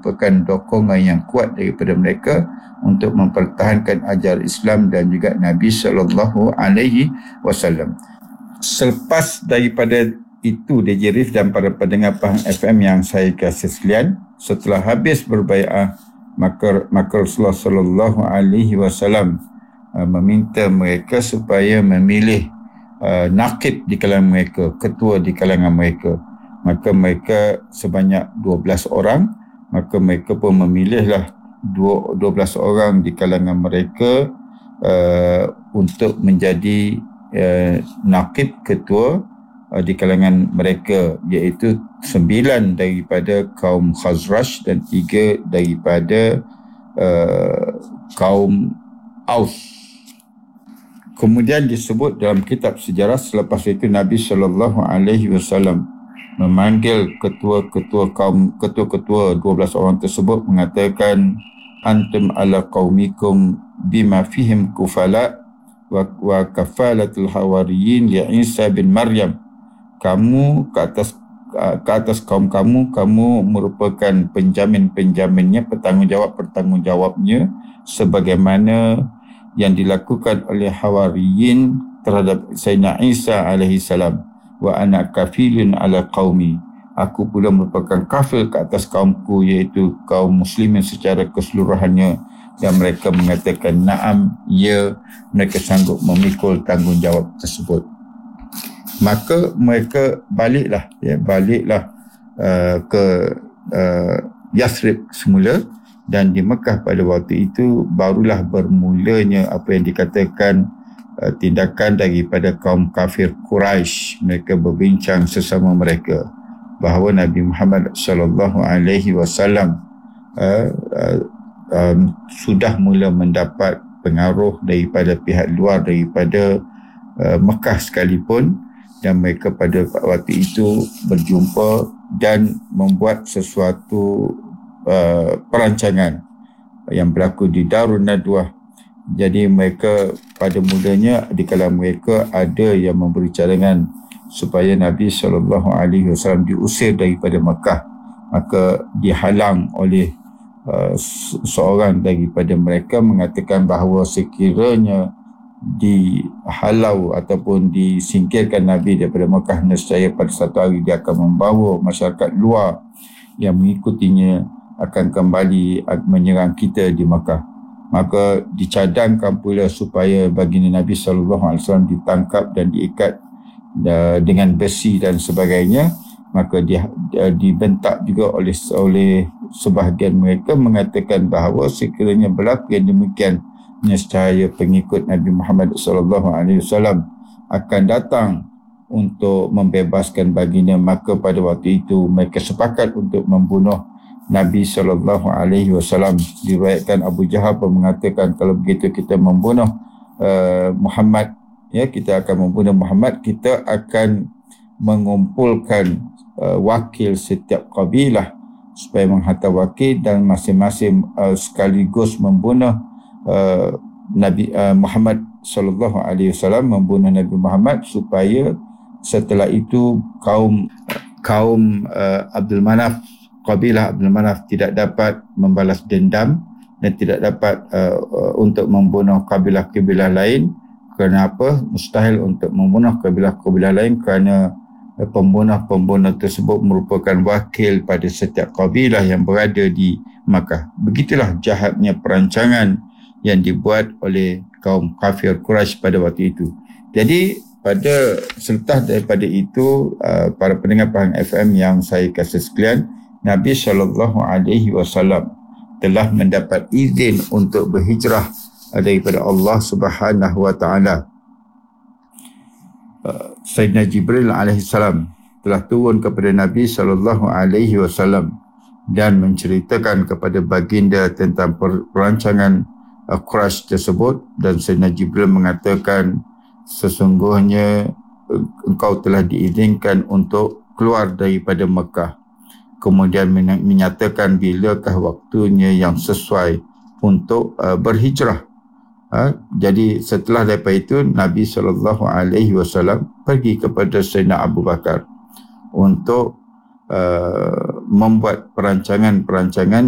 merupakan dokongan yang kuat daripada mereka untuk mempertahankan ajaran Islam dan juga Nabi SAW. Selepas daripada itu, DJ Rif dan para pendengar Pahang FM yang saya kasih sekalian, setelah habis berbai'ah, maka Rasulullah SAW meminta mereka supaya memilih naqib di kalangan mereka, ketua di kalangan mereka. Maka mereka sebanyak 12 orang, maka mereka pun memilihlah 12 orang di kalangan mereka untuk menjadi naqib ketua di kalangan mereka, iaitu 9 daripada kaum Khazraj dan 3 daripada kaum Aus. Kemudian disebut dalam kitab sejarah, selepas itu Nabi SAW memanggil ketua-ketua 12 orang tersebut, mengatakan, antum ala qaumikum bima fihim kufala wa kafalatul hawariyin li Isa bin Maryam. Kamu ke atas kaum kamu merupakan penjaminnya, pertanggungjawabnya sebagaimana yang dilakukan oleh Hawariyin terhadap Sayyidina Isa alaihi salam. Wa ana kafilun ala qaumi. Aku pula merupakan kafil ke atas kaumku, iaitu kaum muslimin secara keseluruhannya, dan mereka mengatakan na'am, ya, mereka sanggup memikul tanggungjawab tersebut. Maka mereka baliklah ke Yathrib semula, dan di Mekah pada waktu itu barulah bermulanya apa yang dikatakan tindakan daripada kaum kafir Quraisy. Mereka berbincang sesama mereka bahawa Nabi Muhammad SAW sudah mula mendapat pengaruh daripada pihak luar, daripada Mekah sekalipun, dan mereka pada waktu itu berjumpa dan membuat sesuatu perancangan yang berlaku di Darun Nadwah. Jadi mereka pada mulanya di kalangan mereka ada yang memberi cadangan supaya Nabi SAW diusir daripada Mekah. Maka dihalang oleh seorang daripada mereka, mengatakan bahawa sekiranya dihalau ataupun disingkirkan Nabi daripada Mekah, nescaya pada satu hari dia akan membawa masyarakat luar yang mengikutinya akan kembali menyerang kita di Mekah. Maka dicadangkan pula supaya baginda Nabi SAW ditangkap dan diikat dengan besi dan sebagainya. Maka dibentak juga oleh sebahagian mereka, mengatakan bahawa sekiranya berlaku yang demikian, nescaya pengikut Nabi Muhammad SAW akan datang untuk membebaskan baginda. Maka pada waktu itu mereka sepakat untuk membunuh Nabi SAW. Diriwayatkan Abu Jahal pun mengatakan, kalau begitu kita membunuh Muhammad, kita akan membunuh Muhammad, kita akan mengumpulkan wakil setiap kabilah supaya menghantar wakil, dan masing-masing sekaligus membunuh Nabi Muhammad SAW, membunuh Nabi Muhammad, supaya setelah itu kaum Abdul Manaf, kabilah Abdul Manaf tidak dapat membalas dendam dan tidak dapat untuk membunuh kabilah-kabilah lain. Kerana apa? Mustahil untuk membunuh kabilah-kabilah lain, kerana pembunuh-pembunuh tersebut merupakan wakil pada setiap kabilah yang berada di Makkah. Begitulah jahatnya perancangan yang dibuat oleh kaum kafir Quraisy pada waktu itu. Jadi pada selepas daripada itu, para pendengar Pahang FM yang saya kasih sekalian, Nabi SAW telah mendapat izin untuk berhijrah daripada Allah Subhanahu Wa Taala. Sayyidina Jibril alaihissalam telah turun kepada Nabi SAW dan menceritakan kepada baginda tentang perancangan Quraisy tersebut, dan Sayyidina Jibril mengatakan, sesungguhnya engkau telah diizinkan untuk keluar daripada Mekah. Kemudian menyatakan bilakah waktunya yang sesuai untuk berhijrah. Jadi setelah daripada itu, Nabi SAW pergi kepada Sayyidina Abu Bakar untuk membuat perancangan-perancangan